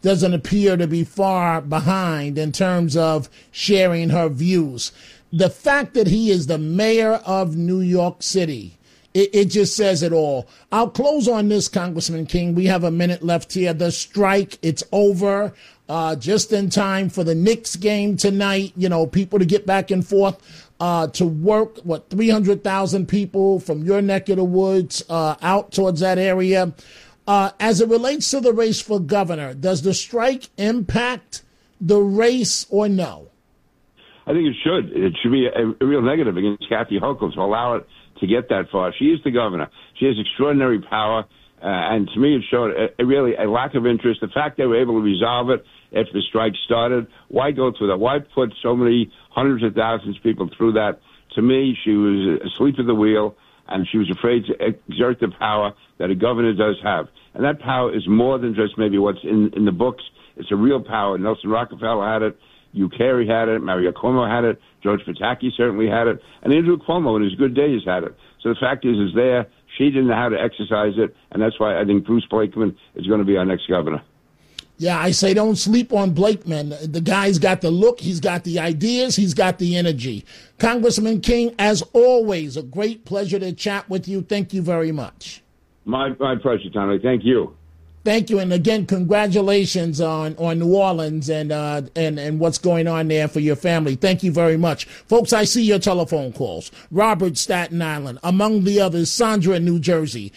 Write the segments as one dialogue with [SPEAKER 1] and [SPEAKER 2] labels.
[SPEAKER 1] doesn't appear to be far behind in terms of sharing her views. The fact that he is the mayor of New York City, it just says it all. I'll close on this, Congressman King. We have a minute left here. The strike, it's over just in time for the Knicks game tonight. You know, people to get back and forth to work. 300,000 people from your neck of the woods out towards that area. As it relates to the race for governor, does the strike impact the race or no?
[SPEAKER 2] I think it should. It should be a real negative against Kathy Hochul to allow it to get that far. She is the governor. She has extraordinary power, and to me it showed a lack of interest. The fact they were able to resolve it after the strike started, why go through that? Why put so many hundreds of thousands of people through that? To me, she was asleep at the wheel, and she was afraid to exert the power that a governor does have. And that power is more than just maybe what's in the books. It's a real power. Nelson Rockefeller had it. Hugh Carey had it. Mario Cuomo had it. George Pataki certainly had it. And Andrew Cuomo in his good days had it. So the fact is there. She didn't know how to exercise it. And that's why I think Bruce Blakeman is going to be our next governor.
[SPEAKER 1] Yeah, I say don't sleep on Blakeman. The guy's got the look. He's got the ideas. He's got the energy. Congressman King, as always, a great pleasure to chat with you. Thank you very much.
[SPEAKER 2] My pleasure, Tommy. Thank you.
[SPEAKER 1] Thank you, and again, congratulations on New Orleans and what's going on there for your family. Thank you very much. Folks, I see your telephone calls. Robert, Staten Island, among the others, Sandra, New Jersey,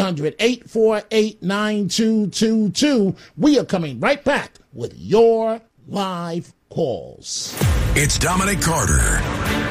[SPEAKER 1] 800-848-9222. We are coming right back with your live calls.
[SPEAKER 3] It's Dominic Carter.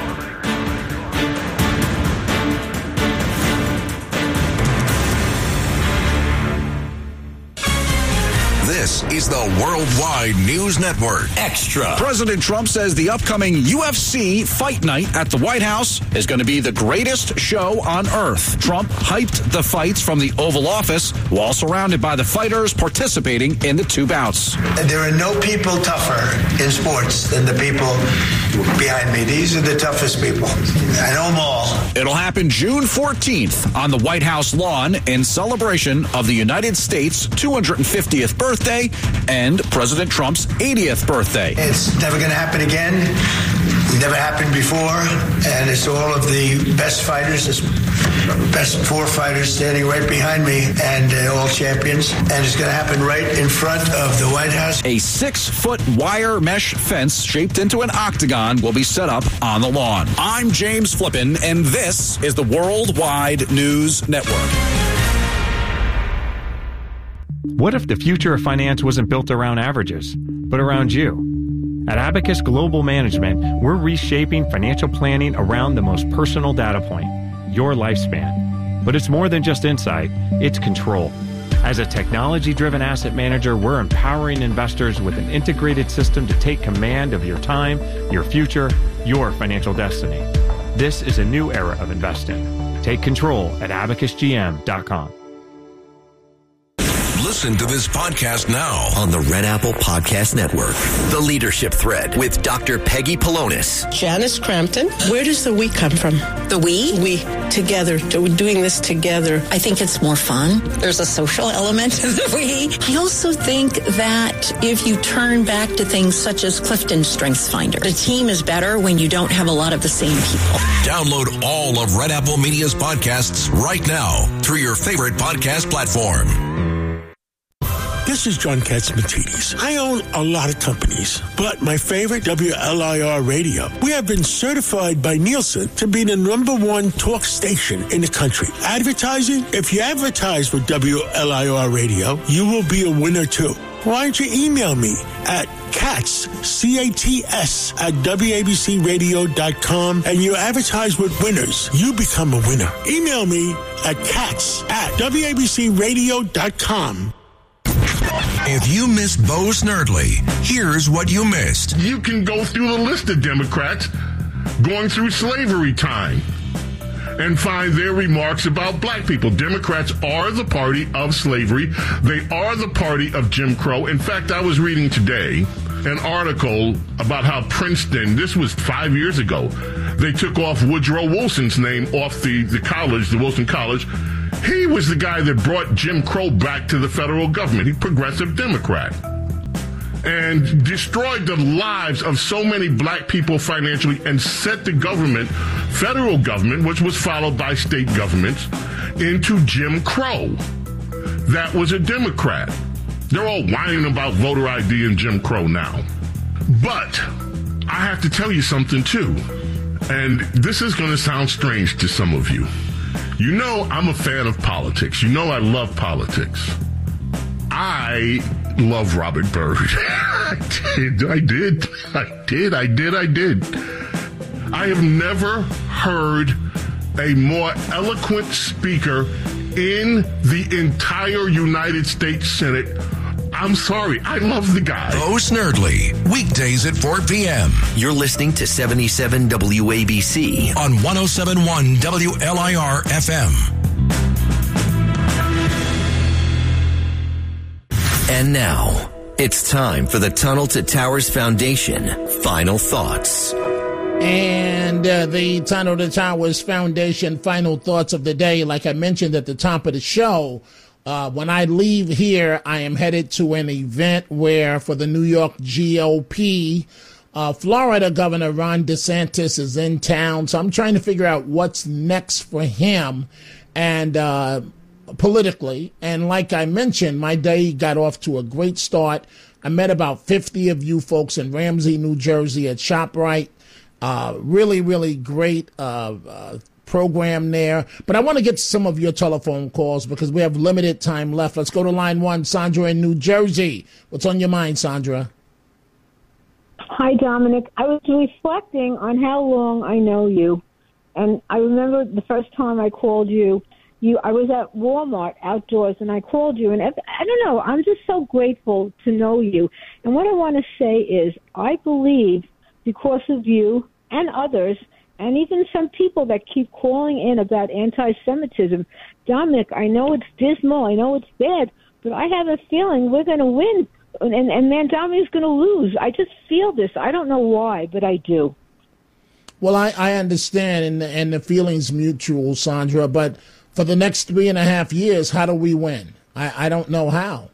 [SPEAKER 3] This is the Worldwide News Network. Extra.
[SPEAKER 4] President Trump says the upcoming UFC Fight Night at the White House is going to be the greatest show on earth. Trump hyped the fights from the Oval Office while surrounded by the fighters participating in the two bouts.
[SPEAKER 5] There are no people tougher in sports than the people behind me. These are the toughest people. I know them all.
[SPEAKER 4] It'll happen June 14th on the White House lawn in celebration of the United States' 250th birthday and President Trump's 80th birthday.
[SPEAKER 5] It's never going to happen again. It never happened before. And it's all of the best fighters, best four fighters standing right behind me, and all champions. And it's going to happen right in front of the White House.
[SPEAKER 4] A 6-foot wire mesh fence shaped into an octagon will be set up on the lawn. I'm James Flippin, and this is the Worldwide News Network.
[SPEAKER 6] What if the future of finance wasn't built around averages, but around you? At Abacus Global Management, we're reshaping financial planning around the most personal data point, your lifespan. But it's more than just insight, it's control. As a technology-driven asset manager, we're empowering investors with an integrated system to take command of your time, your future, your financial destiny. This is a new era of investing. Take control at abacusgm.com.
[SPEAKER 3] Listen to this podcast now on the Red Apple Podcast Network. The Leadership Thread with Dr. Peggy Polonis.
[SPEAKER 7] Janice Crampton. Where does the we come from?
[SPEAKER 8] The we?
[SPEAKER 7] We. Together. Doing this together.
[SPEAKER 8] I think it's more fun. There's a social element to the we. I also think that if you turn back to things such as Clifton Strengths Finder, the team is better when you don't have a lot of the same people.
[SPEAKER 3] Download all of Red Apple Media's podcasts right now through your favorite podcast platform.
[SPEAKER 9] This is John Katzmatidis. I own a lot of companies, but my favorite, WLIR Radio. We have been certified by Nielsen to be the #1 talk station in the country. Advertising? If you advertise with WLIR Radio, you will be a winner too. Why don't you email me at Katz, C-A-T-S, at WABCRadio.com, and you advertise with winners. You become a winner. Email me at Katz at WABCRadio.com.
[SPEAKER 3] If you missed Bo Snerdley, here's what you missed.
[SPEAKER 10] You can go through the list of Democrats going through slavery time and find their remarks about black people. Democrats are the party of slavery. They are the party of Jim Crow. In fact, I was reading today an article about how Princeton, this was 5 years ago, they took off Woodrow Wilson's name off the college, the Wilson College. He was the guy that brought Jim Crow back to the federal government. He's a progressive Democrat. and destroyed the lives of so many black people financially and set the government, federal government, which was followed by state governments, into Jim Crow. That was a Democrat. They're all whining about voter ID and Jim Crow now. But I have to tell you something, too. And this is going to sound strange to some of you. You know I'm a fan of politics. You know I love politics. I love Robert Byrd. I did. I have never heard a more eloquent speaker in the entire United States Senate. I'm sorry. I love the guy.
[SPEAKER 3] Bo Snerdley, weekdays at 4 p.m. You're listening to 77 WABC on 107.1 WLIR FM. And now, it's time for the Tunnel to Towers Foundation Final Thoughts.
[SPEAKER 1] And the Tunnel to Towers Foundation Final Thoughts of the day, like I mentioned at the top of the show, when I leave here, I am headed to an event where for the New York GOP, Florida Governor Ron DeSantis is in town. So I'm trying to figure out what's next for him and politically. And like I mentioned, my day got off to a great start. I met about 50 of you folks in Ramsey, New Jersey at ShopRite. Really, really great program there. But I want to get to some of your telephone calls because we have limited time left. Let's go to line one. Sandra in New Jersey. What's on your mind, Sandra?
[SPEAKER 11] Hi, Dominic. I was reflecting on how long I know you. And I remember the first time I called you, I was at Walmart outdoors, and I called you. And I don't know, I'm just so grateful to know you. And what I want to say is I believe because of you and others, and even some people that keep calling in about anti-Semitism. Dominic, I know it's dismal, I know it's bad, but I have a feeling we're going to win, and Mandomi's going to lose. I just feel this. I don't know why, but I do.
[SPEAKER 1] Well, I understand, and the feeling's mutual, Sandra, but for the next 3.5 years, how do we win? I don't know how.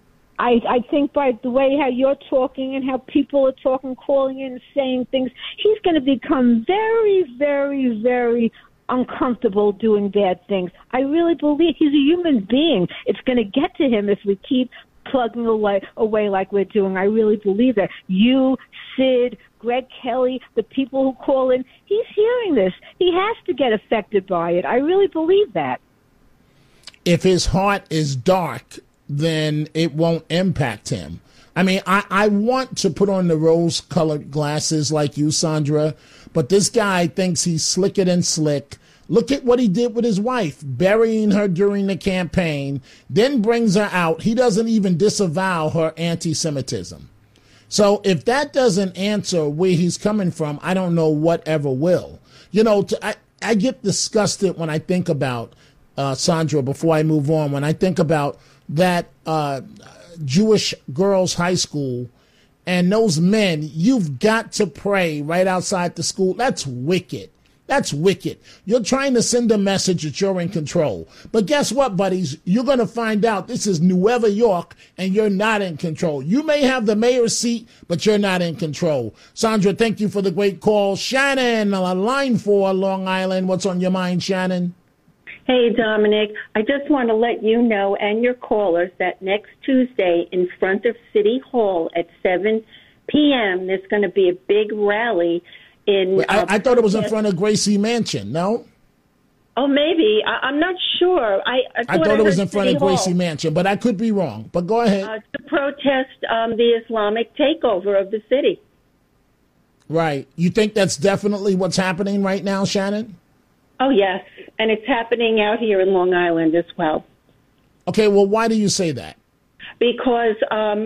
[SPEAKER 11] I think by the way how you're talking and how people are talking, calling in, saying things, he's going to become very, very, very uncomfortable doing bad things. I really believe he's a human being. It's going to get to him if we keep plugging away like we're doing. I really believe that. You, Sid, Greg Kelly, the people who call in, he's hearing this. He has to get affected by it. I really believe that.
[SPEAKER 1] If his heart is dark, then it won't impact him. I mean, I want to put on the rose-colored glasses like you, Sandra, but this guy thinks he's slicker than slick. Look at what he did with his wife, burying her during the campaign, then brings her out. He doesn't even disavow her anti-Semitism. So if that doesn't answer where he's coming from, I don't know what ever will. You know, I get disgusted when I think about, Sandra, before I move on, when I think about that Jewish girls' high school and those men, you've got to pray right outside the school. That's wicked. That's wicked. You're trying to send a message that you're in control. But guess what, buddies? You're going to find out this is Nueva York and you're not in control. You may have the mayor's seat, but you're not in control. Sandra, thank you for the great call. Shannon, line 4, Long Island. What's on your mind, Shannon?
[SPEAKER 12] Hey, Dominic, I just want to let you know and your callers that next Tuesday in front of City Hall at 7 p.m., there's going to be a big rally in...
[SPEAKER 1] I thought it was in front of Gracie Mansion, no?
[SPEAKER 12] Oh, maybe. I'm not sure. I
[SPEAKER 1] thought it was in front of Gracie Mansion, but I could be wrong. But go ahead.
[SPEAKER 12] To protest the Islamic takeover of the city.
[SPEAKER 1] Right. You think that's definitely what's happening right now, Shannon?
[SPEAKER 12] Oh, yes. And it's happening out here in Long Island as well.
[SPEAKER 1] Okay, well, why do you say that?
[SPEAKER 12] Because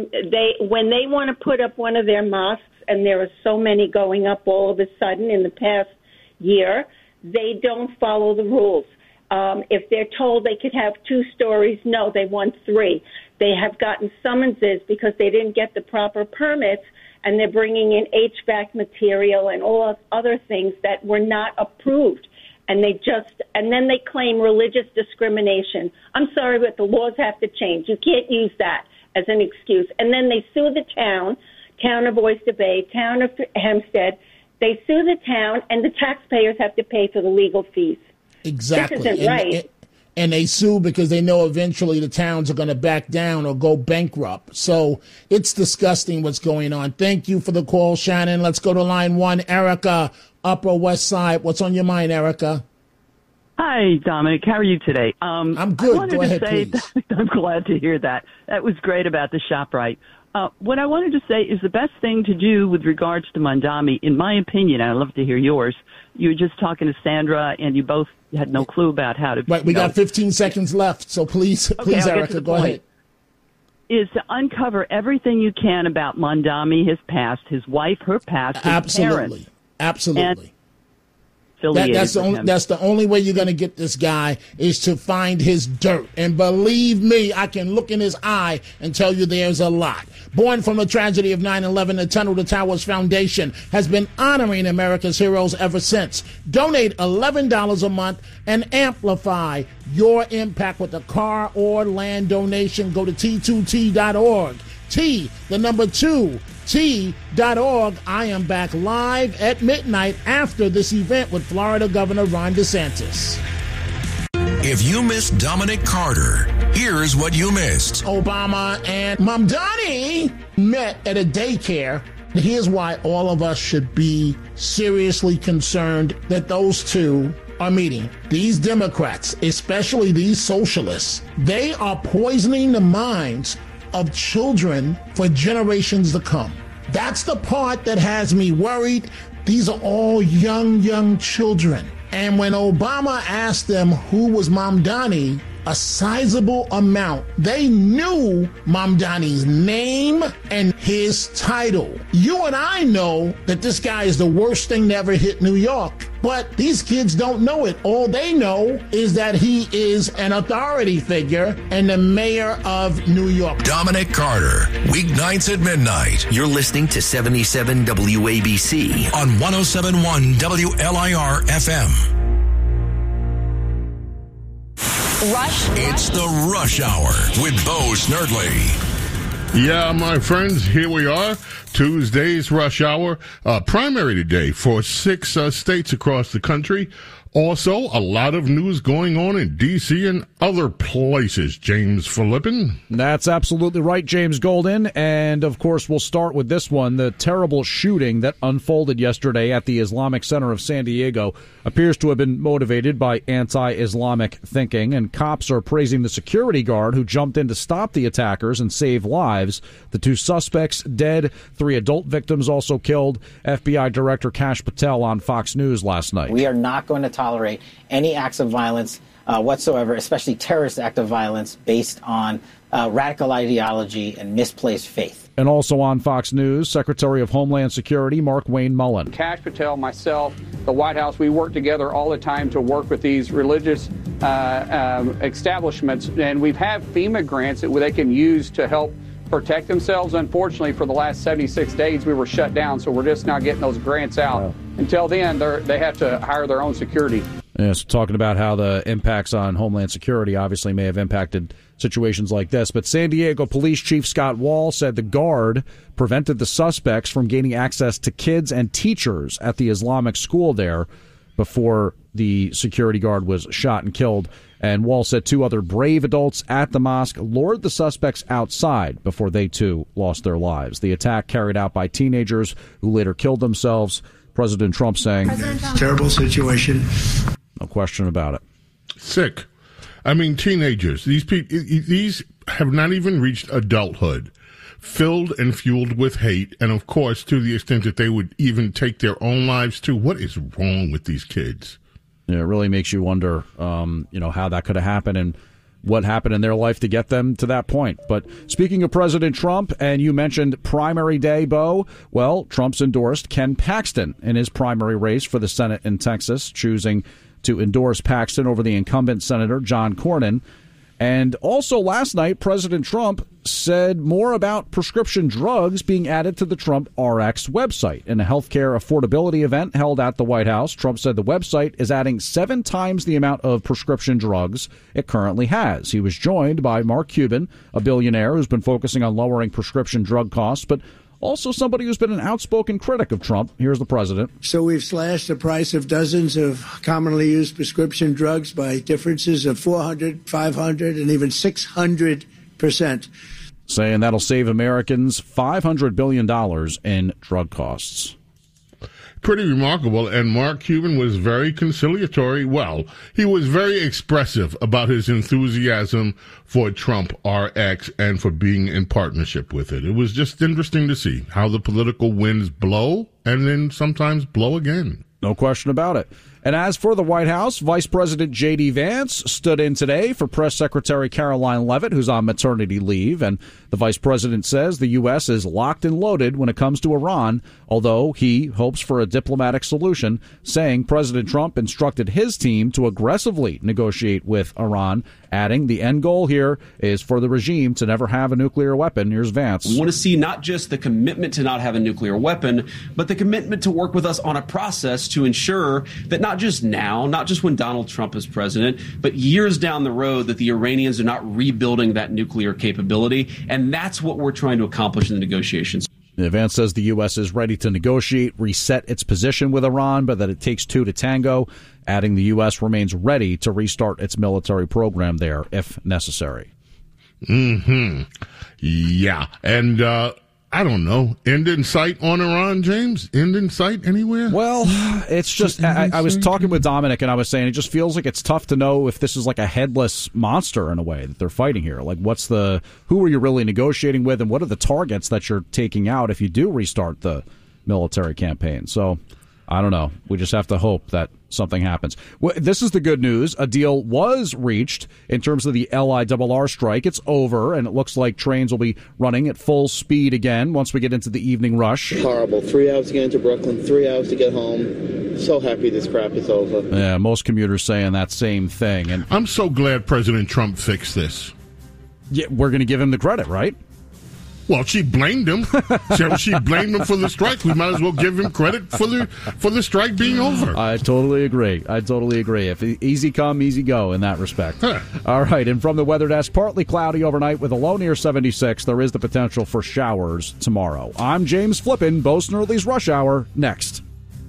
[SPEAKER 12] when they want to put up one of their mosques, and there are so many going up all of a sudden in the past year, they don't follow the rules. If they're told they could have 2 stories, no, they want 3. They have gotten summonses because they didn't get the proper permits, and they're bringing in HVAC material and all other things that were not approved. And then they claim religious discrimination. I'm sorry, but the laws have to change. You can't use that as an excuse. And then they sue the town of Oyster Bay, town of Hempstead. They sue the town, and the taxpayers have to pay for the legal fees.
[SPEAKER 1] Exactly.
[SPEAKER 12] This isn't right.
[SPEAKER 1] And they sue because they know eventually the towns are going to back down or go bankrupt. So it's disgusting what's going on. Thank you for the call, Shannon. Let's go to line 1. Erica, Upper West Side. What's on your mind, Erica?
[SPEAKER 13] Hi, Dominic. How are you today?
[SPEAKER 1] I'm good. Go ahead, please.
[SPEAKER 13] I'm glad to hear that. That was great about the ShopRite. What I wanted to say is the best thing to do with regards to Mamdani, in my opinion, and I'd love to hear yours. You were just talking to Sandra, and you both had no clue about how to.
[SPEAKER 1] Right, we got 15 seconds left, so please, Erica, go ahead.
[SPEAKER 13] Is to uncover everything you can about Mamdani, his past, his wife, her past, his parents.
[SPEAKER 1] Absolutely. That's the only way you're going to get this guy is to find his dirt. And believe me, I can look in his eye and tell you there's a lot. Born from the tragedy of 9/11, the Tunnel to Towers Foundation has been honoring America's heroes ever since. Donate $11 a month and amplify your impact with a car or land donation. Go to T2T.org. T2T.org. I am back live at midnight after this event with Florida Governor Ron DeSantis.
[SPEAKER 3] If you missed Dominic Carter, here's what you missed.
[SPEAKER 1] Obama and Mamdani met at a daycare. Here's why all of us should be seriously concerned that those two are meeting. These Democrats, especially these socialists, they are poisoning the minds of children for generations to come. That's the part that has me worried. These are all young children. And when Obama asked them who was Mamdani, a sizable amount, they knew Mamdani's name and his title. You and I know that this guy is the worst thing to ever hit New York. But these kids don't know it. All they know is that he is an authority figure and the mayor of New York.
[SPEAKER 3] Dominic Carter, weeknights at midnight. You're listening to 77 WABC on 107.1 WLIR FM. It's the Rush Hour with Bo Snerdley.
[SPEAKER 10] Yeah, my friends, here we are. Tuesday's Rush Hour, primary today for 6 states across the country. Also, a lot of news going on in D.C. and other places. James Flippin.
[SPEAKER 4] That's absolutely right, James Golden. And, of course, we'll start with this one. The terrible shooting that unfolded yesterday at the Islamic Center of San Diego appears to have been motivated by anti-Islamic thinking, and cops are praising the security guard who jumped in to stop the attackers and save lives. The 2 suspects dead, 3 adult victims also killed. FBI Director Kash Patel on Fox News last night.
[SPEAKER 14] We are not going to tolerate any acts of violence whatsoever, especially terrorist act of violence based on radical ideology and misplaced faith.
[SPEAKER 4] And also on Fox News, Secretary of Homeland Security Mark Wayne Mullen.
[SPEAKER 15] Kash Patel, myself, the White House, we work together all the time to work with these religious establishments, and we've had FEMA grants that they can use to help protect themselves. Unfortunately, for the last 76 days, we were shut down, so we're just now getting those grants out. Wow. Until then, they have to hire their own security.
[SPEAKER 4] Yes, talking about how the impacts on Homeland Security obviously may have impacted situations like this. But San Diego Police Chief Scott Wall said the guard prevented the suspects from gaining access to kids and teachers at the Islamic school there before the security guard was shot and killed. And Wall said 2 other brave adults at the mosque lured the suspects outside before they, too, lost their lives. The attack carried out by teenagers who later killed themselves. President Trump saying,
[SPEAKER 5] terrible situation.
[SPEAKER 4] No question about it.
[SPEAKER 10] Sick. I mean, teenagers. These have not even reached adulthood. Filled and fueled with hate, and of course, to the extent that they would even take their own lives too. What is wrong with these kids?
[SPEAKER 4] Yeah, it really makes you wonder, how that could have happened and what happened in their life to get them to that point. But speaking of President Trump, and you mentioned primary day, Bo, well, Trump's endorsed Ken Paxton in his primary race for the Senate in Texas, choosing to endorse Paxton over the incumbent Senator John Cornyn. And also last night, President Trump said more about prescription drugs being added to the Trump RX website. In a healthcare affordability event held at the White House, Trump said the website is adding 7 times the amount of prescription drugs it currently has. He was joined by Mark Cuban, a billionaire who's been focusing on lowering prescription drug costs, but also somebody who's been an outspoken critic of Trump. Here's the president.
[SPEAKER 5] So we've slashed the price of dozens of commonly used prescription drugs by differences of 400, 500, and even 600%.
[SPEAKER 4] Saying that'll save Americans $500 billion in drug costs.
[SPEAKER 10] Pretty remarkable, and Mark Cuban was very conciliatory. Well, he was very expressive about his enthusiasm for Trump RX and for being in partnership with it. It was just interesting to see how the political winds blow and then sometimes blow again.
[SPEAKER 4] No question about it. And as for the White House, Vice President J.D. Vance stood in today for Press Secretary Caroline Leavitt, who's on maternity leave. And the vice president says the U.S. is locked and loaded when it comes to Iran, although he hopes for a diplomatic solution, saying President Trump instructed his team to aggressively negotiate with Iran, adding the end goal here is for the regime to never have a nuclear weapon. Here's Vance.
[SPEAKER 16] We want to see not just the commitment to not have a nuclear weapon, but the commitment to work with us on a process to ensure that not just now, not just when Donald Trump is president, but years down the road that the Iranians are not rebuilding that nuclear capability. And that's what we're trying to accomplish in the negotiations.
[SPEAKER 4] Vance says the U.S. is ready to negotiate, reset its position with Iran, but that it takes two to tango, adding the U.S. remains ready to restart its military program there if necessary.
[SPEAKER 10] Yeah. And I don't know. End in sight on Iran, James? End in sight anywhere?
[SPEAKER 4] Well, it's just, I was talking with Dominic and I was saying it just feels like it's tough to know if this is like a headless monster in a way that they're fighting here. Like, who are you really negotiating with, and what are the targets that you're taking out if you do restart the military campaign? So, I don't know. We just have to hope that something happens. Well, this is the good news. A deal was reached in terms of the LIRR strike. It's over, and it looks like trains will be running at full speed again once we get into the evening rush.
[SPEAKER 17] Horrible. 3 hours to get into Brooklyn, 3 hours to get home. So happy this crap is over.
[SPEAKER 4] Yeah, most commuters saying that same thing. And
[SPEAKER 10] I'm so glad President Trump fixed this.
[SPEAKER 4] Yeah, we're going to give him the credit, right?
[SPEAKER 10] Well, she blamed him. She blamed him for the strike. We might as well give him credit for the strike being over.
[SPEAKER 4] I totally agree. If easy come, easy go in that respect.
[SPEAKER 10] Huh.
[SPEAKER 4] All right, and from the weather desk, partly cloudy overnight with a low near 76. There is the potential for showers tomorrow. I'm James Flippin, Bo Snerdley's Rush Hour, next.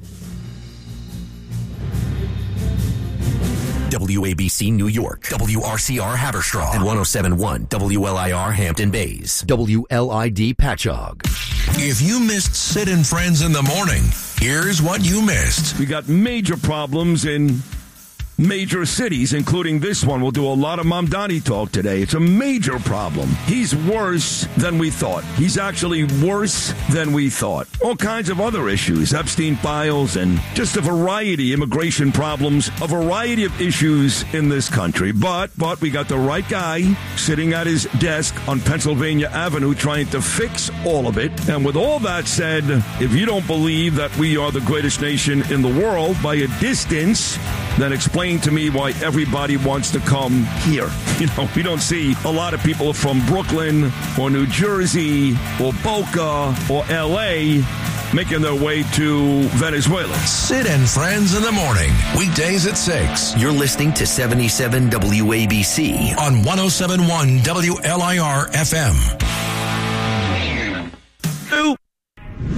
[SPEAKER 3] WABC New York, WRCR Haverstraw, and 107.1 WLIR Hampton Bays, WLID Patchogue. If you missed Sid and Friends in the morning, here's what you missed.
[SPEAKER 18] We got major problems in major cities, including this one. We'll do a lot of Mamdani talk today. It's a major problem. He's worse than we thought. He's actually worse than we thought. All kinds of other issues, Epstein files, and just a variety, immigration problems, a variety of issues in this country. But we got the right guy sitting at his desk on Pennsylvania Avenue trying to fix all of it. And with all that said, if you don't believe that we are the greatest nation in the world by a distance, then explain to me why everybody wants to come here. You know, we don't see a lot of people from Brooklyn or New Jersey or Boca or L.A. making their way to Venezuela.
[SPEAKER 3] Sid and Friends in the morning, weekdays at 6. You're listening to 77 WABC on 107.1 WLIR FM.